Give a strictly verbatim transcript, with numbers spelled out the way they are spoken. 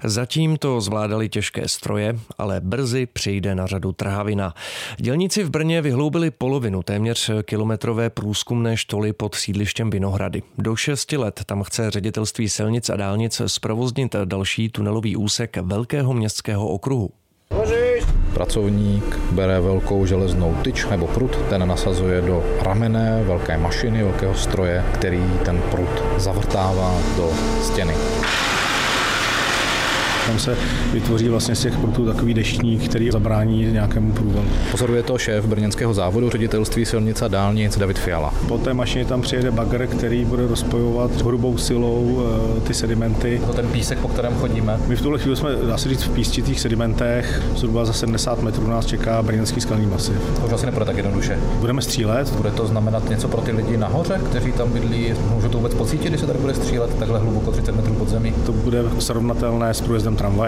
Zatím to zvládali těžké stroje, ale brzy přijde na řadu trhavina. Dělníci v Brně vyhloubili polovinu téměř kilometrové průzkumné štoly pod sídlištěm Vinohrady. Do šesti let tam chce Ředitelství silnic a dálnic zprovoznit další tunelový úsek velkého městského okruhu. Pracovník bere velkou železnou tyč nebo prut, ten nasazuje do ramene velké mašiny, velkého stroje, který ten prut zavrtává do stěny. Tam se vytvoří vlastně z těch prutů takový deštník, který zabrání nějakému průvodu. Pozoruje to šéf brněnského závodu Ředitelství silnic a dálnic David Fiala. Po té mašině tam přijede bagr, který bude rozpojovat hrubou silou ty sedimenty. To ten písek, po kterém chodíme. My v tuhle chvíli jsme, dá se říct, v písčitých sedimentech. Zhruba za sedmdesát metrů nás čeká brněnský skalní masiv. To už asi nebude tak jednoduše. Budeme střílet. Bude to znamenat něco pro ty lidi nahoře, kteří tam bydlí? Můžou to vůbec pocítit, když se tady bude střílet takhle hluboko třicet metrů pod zemí? To bude srovnatelné s průjezdem tramvaje.